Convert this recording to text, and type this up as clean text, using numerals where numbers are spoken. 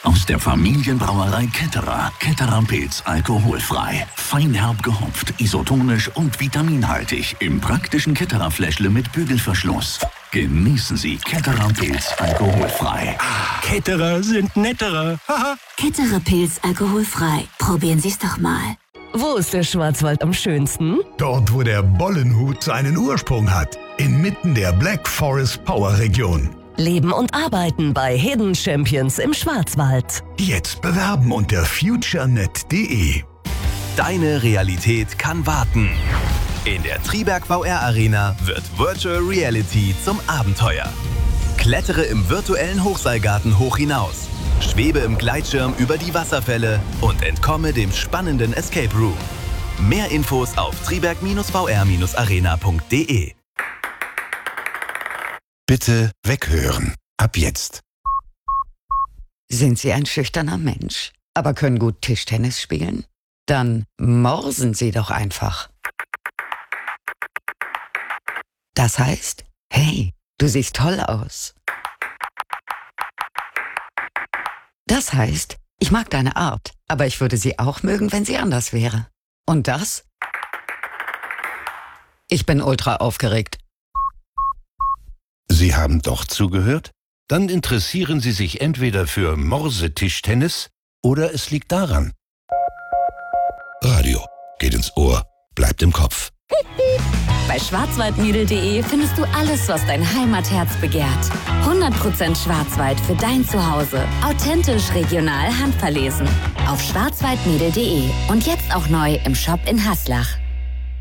Aus der Familienbrauerei Ketterer. Ketterer Pils alkoholfrei. Feinherb gehopft, isotonisch und vitaminhaltig. Im praktischen Ketterer Fläschle mit Bügelverschluss. Genießen Sie Ketterer Pils alkoholfrei. Ketterer sind netterer. Ketterer Pils alkoholfrei. Probieren Sie es doch mal. Wo ist der Schwarzwald am schönsten? Dort, wo der Bollenhut seinen Ursprung hat. Inmitten der Black Forest Power Region. Leben und arbeiten bei Hidden Champions im Schwarzwald. Jetzt bewerben unter futurenet.de. Deine Realität kann warten. In der Triberg VR Arena wird Virtual Reality zum Abenteuer. Klettere im virtuellen Hochseilgarten hoch hinaus. Schwebe im Gleitschirm über die Wasserfälle und entkomme dem spannenden Escape Room. Mehr Infos auf triberg-vr-arena.de. Bitte weghören. Ab jetzt. Sind Sie ein schüchterner Mensch, aber können gut Tischtennis spielen? Dann morsen Sie doch einfach. Das heißt, hey, du siehst toll aus. Das heißt, ich mag deine Art, aber ich würde sie auch mögen, wenn sie anders wäre. Und das? Ich bin ultra aufgeregt. Sie haben doch zugehört? Dann interessieren Sie sich entweder für Morsetischtennis oder es liegt daran. Radio geht ins Ohr, bleibt im Kopf. Bei schwarzwaldmädel.de findest du alles, was dein Heimatherz begehrt. 100% Schwarzwald für dein Zuhause. Authentisch, regional, handverlesen. Auf schwarzwaldmädel.de und jetzt auch neu im Shop in Haslach.